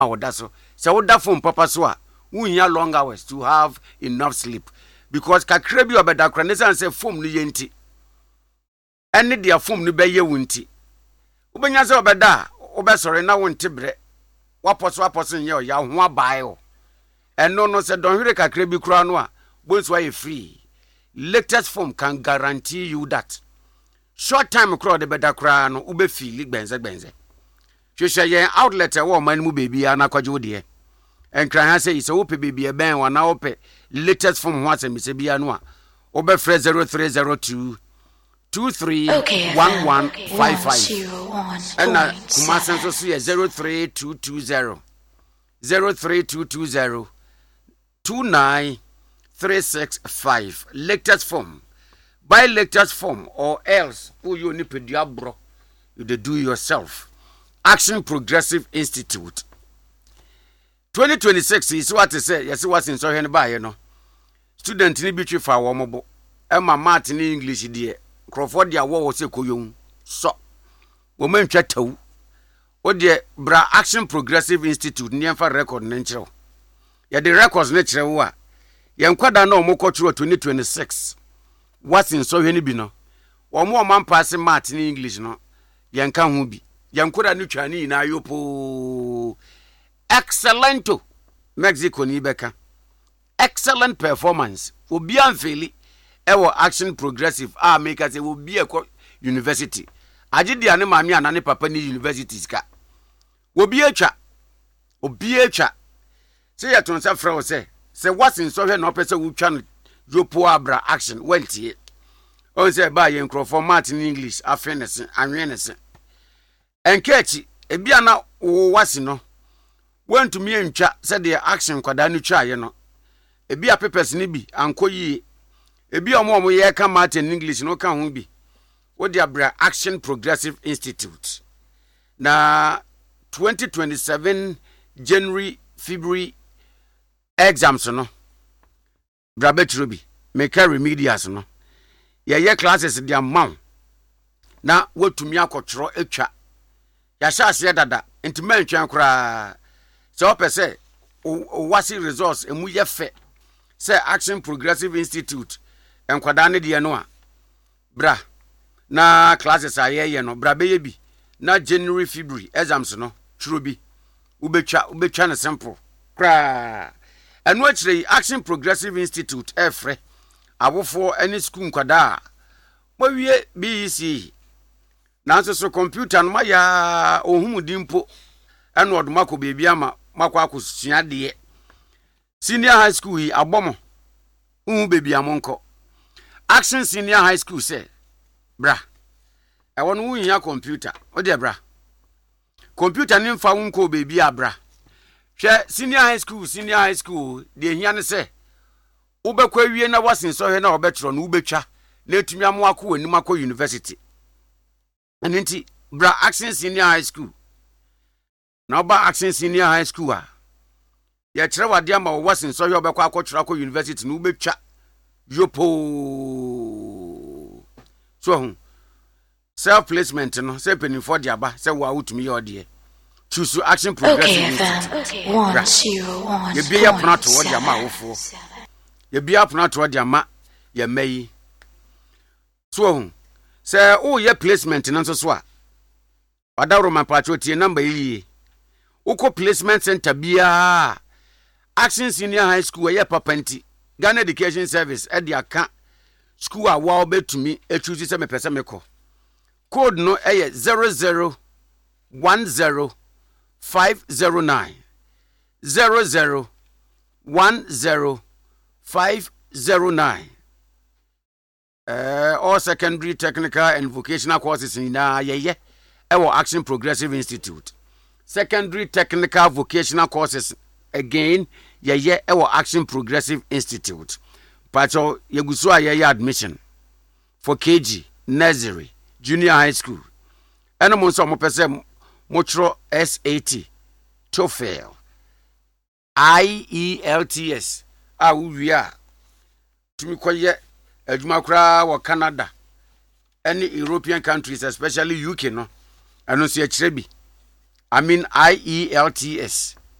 woda so se woda phone papa so a wunya long hours to have enough sleep because kakra bi obeda kra ne say phone no yenti ene dia phone no be ye wunti ubenya se obeda obesore na wonte bre waposo nye ya ho abae o eno no se don hwere kakra bi kura no a bonso aye free latest form can guarantee you that short time kura de beda kura no ube feel gbenze hwehwe yen outlet e wo man mu baby ana kwaje wode enkran ha say so wope baby e ben wana wope latest form ho asem se bia no a obe free 0302 231155 and Kumasenso so 03220 29365 latest form buy latest form or else you need pedia bro you dey do yourself. Action Progressive Institute 2026 is what I say yes what's in so hen buy no student ni bi twi fa wo mobo e ma math ni English die Crawford dia wo se koyon so wo mantwa tawu wo de bra Action Progressive Institute ni emfa record ne nkyerɛ ya de records ne kyerɛ wo a ye nkwada na omokɔtro 2026 what's in so hen bi no wo mo man pass math ni English no ye nka ho bi yankura ni twani na yopo excellento Mexico ni beka excellent performance obi amfeli ewo Action Progressive make us obi ekọ university agidi ane maami anane papa ni universities ka obi atwa se ya tonsa frɛ se wasin so hwe na opese wo twa no yopo abra action wentie on se ba ye nkrofo mat in English afenese anwenese enkechi ebia na wo wasi no wantumi antwa se de action kwada no twa ye no ebia papers ni bi ankoyie ebia omo ye ka Martin English no ka ho bi wo de abra Action Progressive Institute na 2027 January February exams no brabetro bi make remedials no ye classes de amount na wotumi akotro etwa ya shase dada ntima ntwan kura se opese wasi resource emu ye fe se Action Progressive Institute enkwada ne de no a bra na classes aye no bra be bi na January February exams no tro bi ubetwa na simple kra enu akire Action Progressive Institute efre abofo any school nkwada mawie BEC nanso so computer no maya ohumudimpo eno odumako bebi ama makwa akosua de senior high school yi abomo bebi amonko Action Senior High School say bra e wono wunya computer o de bra computer ni mfa wonko bebi abra hwe senior high school de hia ne se ubekwa wie na wasinso he na obetro na ubetwa na etumi amo akọ anim akọ university anenti bra Action Senior High School na oba Action Senior High School a ye kire wade ama wasinso he obekwa akọtro akọ university na ubetwa yopo so self placement no se penifo de aba se wa utumi ye ode choose Action Progressive Institute 101 ye bia pona to ode ama wofo ye bia pona to ode ama ye mayi so say o ye placement nanso so a wada Roman patriotie number yi uko placement center bia Action Senior High School ye papanti Ghana Education Service e dia ka school a wa obetumi echuzi se mepese meko code no eye 0010509 0010509 all secondary technical and vocational courses in ye ewo Action Progressive Institute secondary technical vocational courses again ye ewo Action Progressive Institute pacho yeguso ye admission for KG nursery junior high school eno mo nso mo pese mo tro SAT TOEFL IELTS a wuwia tumi koye adwuma kura wo Canada any European countries especially UK no eno so ye kire bi I mean IELTS